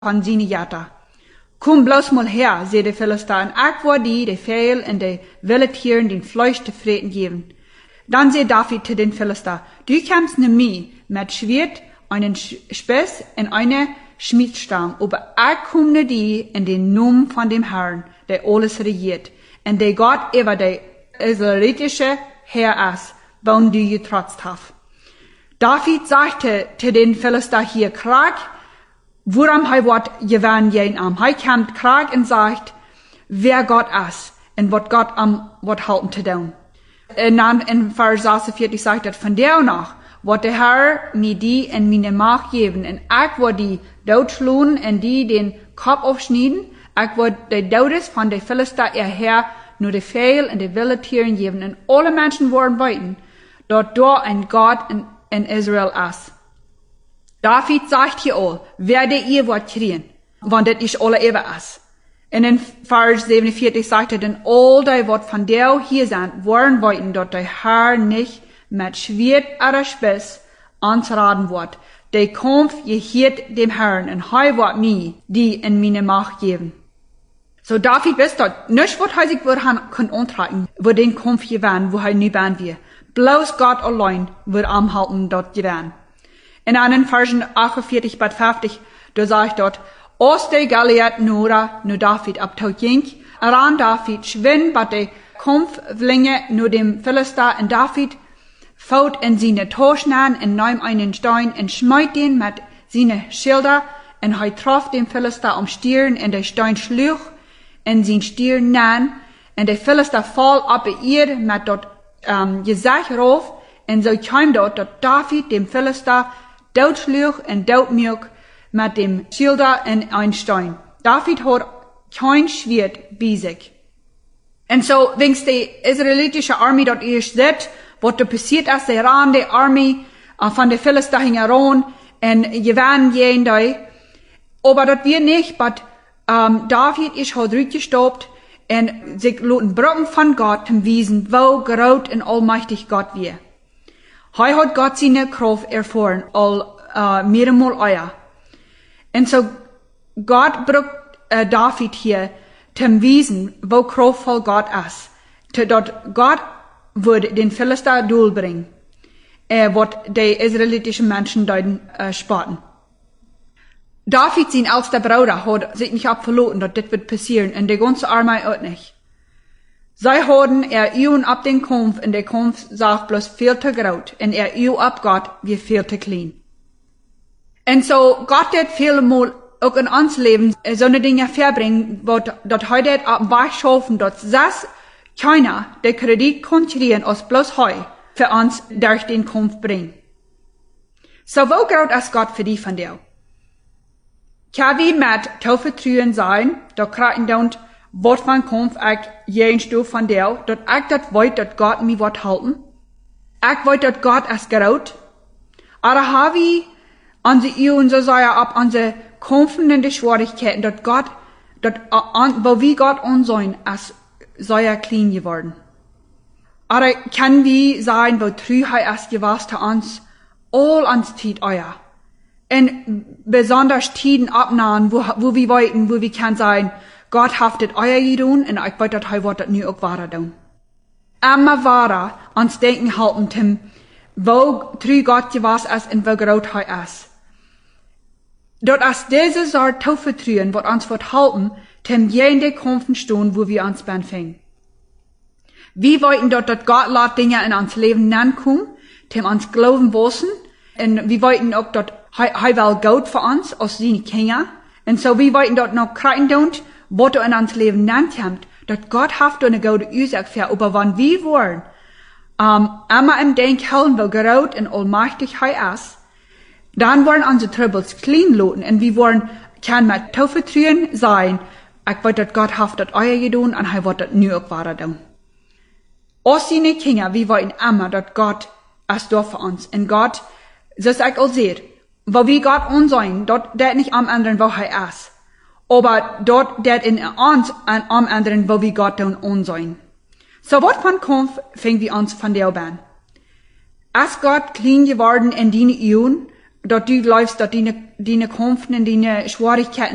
van zijn jata. Kom bloos mal her, zei de Philister, en ik word die de veel en de wilde tieren den Fleisch te vreten geven. Dan zei David te den Philister, du kommst ne mij met Schwert, einen Spes en eine Schmiedstang, aber ich komme die in den Namen von dem Herrn, der alles regiert, und der Gott über der israelitische Herr ist, wann du getrotzt hast. David sagte zu den Philister hier, Krag, woran hij wordt gewann jen am. Hij kommt Krag und sagt, wer Gott ist, und wat Gott wat halten zu tun. Und dann in Vers 46 sagt er, von der nach, wat der Herr mir die in meine Macht geben, und ich werde die doodschlagen und die den Kopf aufschneiden, ich werde die Todes von den Philister Herr nur die Fehl und die wilde Tieren geben, und alle Menschen werden weiten, dort ein Gott in Israel ist. David sagt hier all, werde ihr Wort kriegen, wann das ist alle ewig ist. Und in Vers 47 sagt er, denn all die Wort von der hier sind, werden weiten, dort der Herr nicht mit Schwert oder Spitz anzuraten wird. Der Kampf gehört dem Herrn, und er wird mir die in meine Macht geben. So David wisst dort, nicht was er sich wird können antreten, wo den Kampf gewinnen, wo er nie werden wir. Bloß Gott allein wird anhalten dort gewinnen. In einen Versen 48 bis 50, da sagt dort, aus der Galiad nur David abtaugt ging, ran David schwind bei der Kampflinge nur dem Philister, und David faut in seine Torschnaden und nahm einen Stein und schmeit den mit seine Schilder, und er traf den Philister am Stirn, und der Stein schlug in sein Stirn nahen, und der Philister fall ab ihr mit dort Gesicht rauf, und so kam dort David dem Philister doodschlug und doodmjök mit dem Schilder und ein Stein. David hat kein Schwert bei sich. Und so, wenn die israelitische Armee dort erst sieht, was da passiert ist, die ran die Armee von der Philister heran und gewann jeden da. Aber das wir nicht, aber David ist halt zurückgestoppt und sich loten Brücken von Gott zum wiesen, wo groß und allmächtig Gott wir. Hij hat Gott seine Kraft erfahren, mehrmal euer. Und so, Gott braucht David hier, zum wiesen, wo kraftvoll Gott ist. Dort Gott würde den Philister durchbringen, was die israelitischen Menschen deuten spotten. David, sein ältester Bruder, hat sich nicht abverloren, dass das wird passieren, und die ganze Armee auch nicht. Sie haben Ion ab den Kampf, und der Kampf sagt bloß viel zu groß, und Ion ab Gott wie viel zu klein. Und so, Gott hat vielmal auch in uns Leben so eine Dinge verbringen, dort heute ab Weg schaffen, dort saß keiner, der Kredit konkurrieren, als bloß heu für uns durch den Kampf bringen. So, wo groß ist Gott für die von dir? Kann wir mit Taufertrühen sein, dort kriegen don't wat van Kampf ich jenst du von dir, dat ich dat weet dat Gott mir wat halten? Ich weet dat Gott ist groß. Aber haben wir unsere Säue ab unsere kämpfenden Schwierigkeiten, dat Gott, wo wir Gott ansehen, als Säue klein geworden. Aber kann wir sein, wo Trüheit ist gewesen zu uns, all ans Tiet euer. Und besonders Tiden abnahmen, wo wir wollten, wo wir kann sein, Gott haftet euer gedun, und ich weiß, dass er wird das nu auch weiter tun. Immer weiter ans Denken halten, Tim, wo trü Gott gewesen ist und wo groß er ist. Dort ist diese Sorte Taufertrühen, was uns wird halten, Tim jene Kampfen stehen, wo wir uns befinden. Wir wollten dort, dass Gott lässt Dinge in uns Leben nankommen, Tim uns glauben wissen, und wir wollten auch, dass er will Gott für uns, als seine Kinder, und so wir wollten dort noch kriegen tun, was du in uns Leben nannt habt, dass Gott haft eine gute Ursache für, aber wenn wir wollen, immer im Denk halten, wo groß und allmächtig er ist, dann wollen unsere Troubles clean loten, und wir wollen, kann mit Taufertrühen sein, ich weiß, dass Gott haft das euer gedun, und er wird das nu auch weiter tun. Als seine Kinder, wir wollen immer, dass Gott ist da für uns, und Gott, das ich auch sehe, wo wir Gott ansehen, dort, der nicht am anderen, wo er ist. Aber dort, der in uns, am anderen, wo wir Gott dann ansehen. So, was von Kampf fängt wir uns von der an? Ist Gott klein geworden in deine Ehren, dort du läufst, dort deine Kampf und deine Schwierigkeiten